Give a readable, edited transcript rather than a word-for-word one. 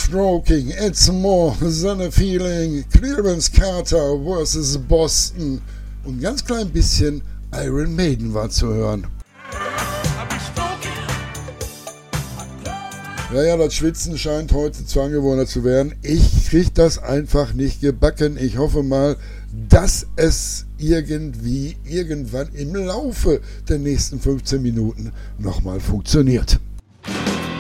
Stroking, It's More Than a Feeling, Clarence Carter vs. Boston und ganz klein bisschen Iron Maiden war zu hören. Ja, das Schwitzen scheint heute zu angewohnt zu werden. Ich kriege das einfach nicht gebacken. Ich hoffe mal, dass es irgendwann im Laufe der nächsten 15 Minuten nochmal funktioniert.